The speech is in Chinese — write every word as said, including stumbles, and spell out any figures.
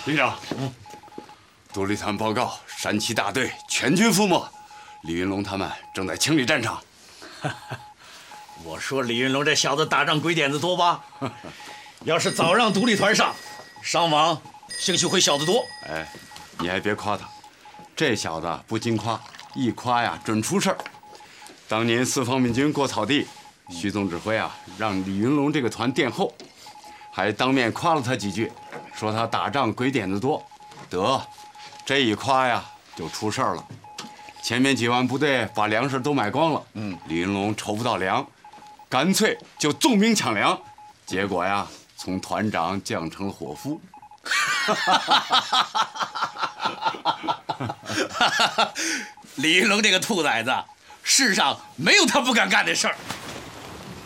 旅长，嗯，独立团报告，山崎大队全军覆没，李云龙他们正在清理战场。 我说李云龙这小子打仗鬼点子多吧？要是早让独立团上，伤亡兴许会小得多。 哎，你还别夸他，这小子不经夸，一夸呀准出事儿。当年四方面军过草地，徐总指挥啊让李云龙这个团殿后，还当面夸了他几句，说他打仗鬼点子多。得，这一夸呀就出事儿了。前面几万部队把粮食都买光了，嗯，李云龙筹不到粮，干脆就纵兵抢粮，结果呀，从团长降成伙夫。 李云龙这个兔崽子，世上没有他不敢干的事儿。